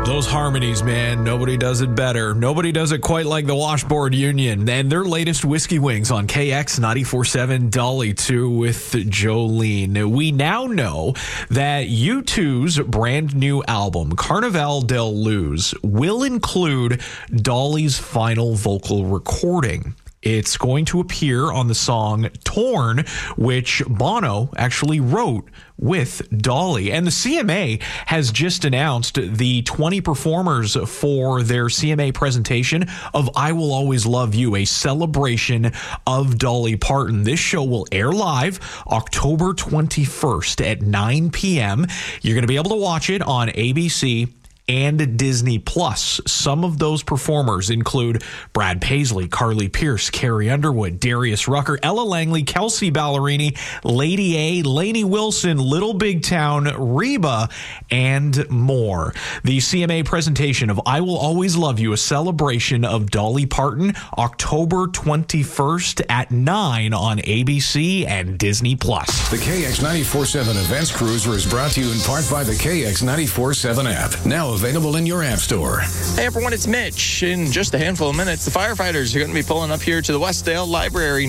Those harmonies, man, nobody does it better. Nobody does it quite like the Washboard Union and their latest Whiskey Wings on KX 94.7 Dolly 2 with Jolene. We now know that U2's brand new album, Carnaval del Luz, will include Dolly's final vocal recording. It's going to appear on the song Torn, which Bono actually wrote with Dolly. And the CMA has just announced the 20 performers for their CMA presentation of I Will Always Love You, a celebration of Dolly Parton. This show will air live October 21st at 9 p.m. You're going to be able to watch it on ABC and Disney Plus. Some of those performers include Brad Paisley, Carly Pearce, Carrie Underwood, Darius Rucker, Ella Langley, Kelsey Ballerini, Lady A, Lainey Wilson, Little Big Town, Reba, and more. The CMA presentation of I Will Always Love You, a celebration of Dolly Parton, October 21st at 9 on ABC and Disney Plus. The KX 94.7 Events Cruiser is brought to you in part by the KX 94.7 app. Now available in your app store. Hey everyone, it's Mitch. In just a handful of minutes, the firefighters are going to be pulling up here to the Westdale Library,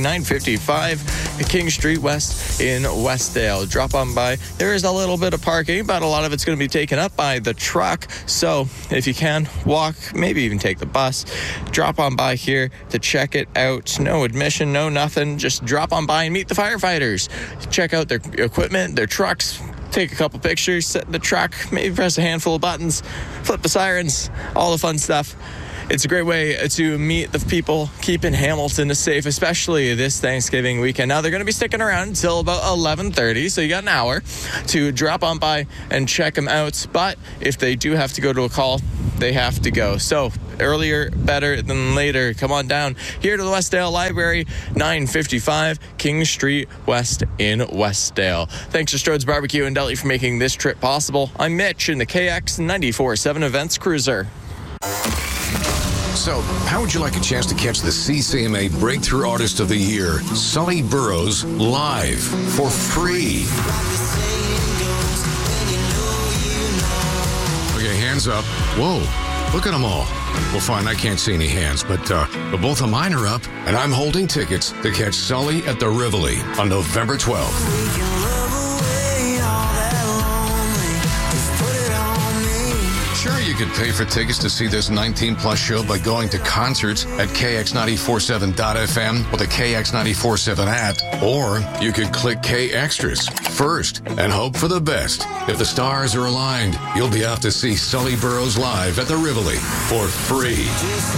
955 King Street West in Westdale. Drop on by. There is a little bit of parking, but a lot of it's going to be taken up by the truck. So if you can, walk, maybe even take the bus, drop on by here to check it out. No admission, no nothing. Just drop on by and meet the firefighters. Check out their equipment, their trucks, take a couple pictures, set the truck, maybe press a handful of buttons, flip the sirens, all the fun stuff. It's a great way to meet the people keeping Hamilton safe, especially this Thanksgiving weekend. Now, they're going to be sticking around until about 11:30, so you got an hour to drop on by and check them out. But if they do have to go to a call, they have to go. So earlier, better than later. Come on down here to the Westdale Library, 955 King Street West in Westdale. Thanks to Strode's Barbecue and Deli for making this trip possible. I'm Mitch in the KX 94.7 Events Cruiser. So, how would you like a chance to catch the CCMA Breakthrough Artist of the Year, Sully Burrows, live for free? Okay, hands up. Whoa, look at them all. Well, fine, I can't see any hands, but both of mine are up, and I'm holding tickets to catch Sully at the Rivoli on November 12th. Sure, you could pay for tickets to see this 19-plus show by going to concerts at KX947.FM or the KX947 app, or you could click K Extras first and hope for the best. If the stars are aligned, you'll be out to see Sully Burrows live at the Rivoli for free.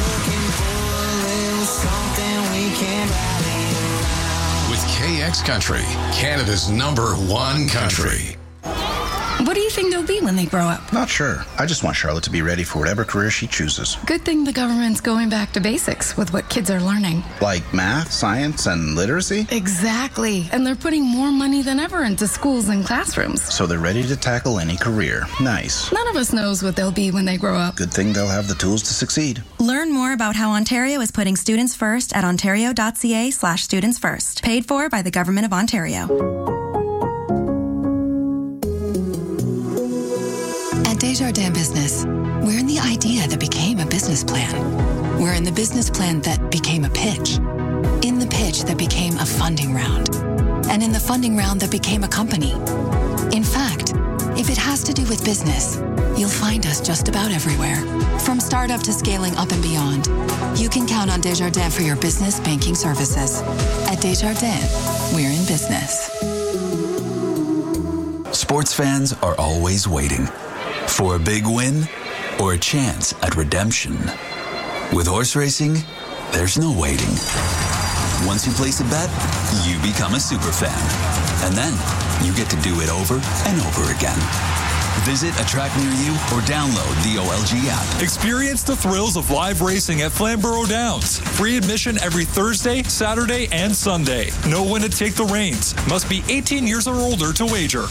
With KX Country, Canada's #1 country. What do you think they'll be when they grow up? Not sure. I just want Charlotte to be ready for whatever career she chooses. Good thing the government's going back to basics with what kids are learning. Like math, science, and literacy? Exactly. And they're putting more money than ever into schools and classrooms. So they're ready to tackle any career. Nice. None of us knows what they'll be when they grow up. Good thing they'll have the tools to succeed. Learn more about how Ontario is putting students first at ontario.ca/students first. Paid for by the Government of Ontario. At Desjardins Business, we're in the idea that became a business plan. We're in the business plan that became a pitch. In the pitch that became a funding round. And in the funding round that became a company. In fact, if it has to do with business, you'll find us just about everywhere. From startup to scaling up and beyond, you can count on Desjardins for your business banking services. At Desjardins, we're in business. Sports fans are always waiting. For a big win or a chance at redemption. With horse racing, there's no waiting. Once you place a bet, you become a super fan. And then you get to do it over and over again. Visit a track near you or download the OLG app. Experience the thrills of live racing at Flamborough Downs. Free admission every Thursday, Saturday, and Sunday. Know when to take the reins. Must be 18 years or older to wager.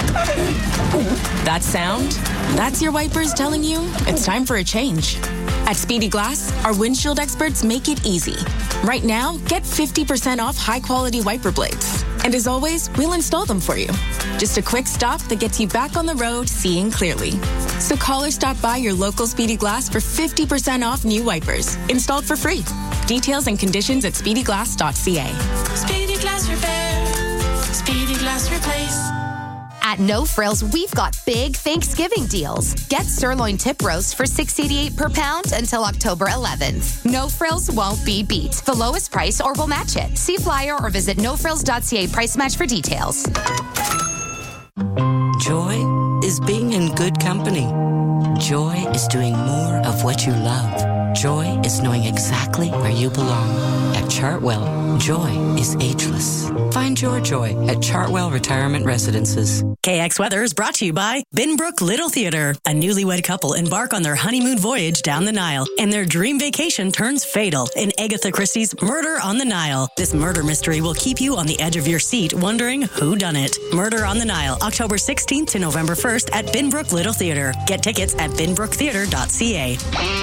That sound? That's your wipers telling you it's time for a change. At Speedy Glass, our windshield experts make it easy. Right now, get 50% off high-quality wiper blades. And as always, we'll install them for you. Just a quick stop that gets you back on the road seeing clearly. So call or stop by your local Speedy Glass for 50% off new wipers, installed for free. Details and conditions at speedyglass.ca. Speedy Glass Repair. Speedy Glass Replace. At No Frills, we've got big Thanksgiving deals. Get sirloin tip roast for $6.88 per pound until October 11th. No Frills won't be beat. The lowest price or we'll match it. See flyer or visit nofrills.ca price match for details. Joy is being in good company. Joy is doing more of what you love. Joy is knowing exactly where you belong. At Chartwell, joy is ageless. Find your joy at Chartwell Retirement Residences. KX Weather is brought to you by Binbrook Little Theater. A newlywed couple embark on their honeymoon voyage down the Nile, and their dream vacation turns fatal in Agatha Christie's Murder on the Nile. This murder mystery will keep you on the edge of your seat wondering who done it. Murder on the Nile, October 16th to November 1st at Binbrook Little Theater. Get tickets at binbrooktheater.ca.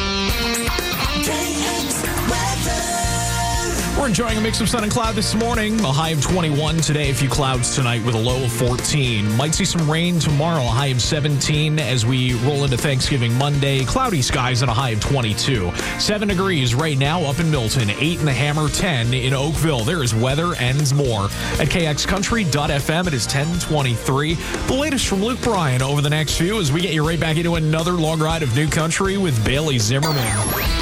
We're enjoying a mix of sun and cloud this morning. A high of 21 today, a few clouds tonight with a low of 14. Might see some rain tomorrow, a high of 17 as we roll into Thanksgiving Monday. Cloudy skies and a high of 22. 7 degrees right now up in Milton, 8 in the Hammer, 10 in Oakville. There is weather and more. At KXCountry.fm, it is 10:23. The latest from Luke Bryan over the next few as we get you right back into another long ride of new country with Bailey Zimmerman.